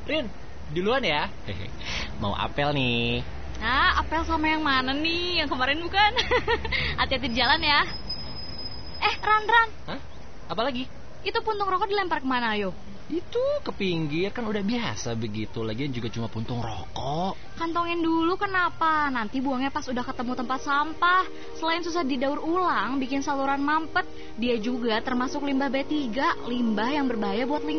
Rin, duluan ya. Mau apel nih. Nah, apel sama yang mana nih? Yang kemarin bukan? Hati-hati di jalan ya. Ran. Hah? Apa lagi? Itu puntung rokok dilempar kemana, ayo? Itu ke pinggir, kan udah biasa begitu. Lagian juga cuma puntung rokok. Kantongin dulu kenapa? Nanti buangnya pas udah ketemu tempat sampah. Selain susah didaur ulang, bikin saluran mampet, dia juga termasuk limbah B3, limbah yang berbahaya buat lingkungan.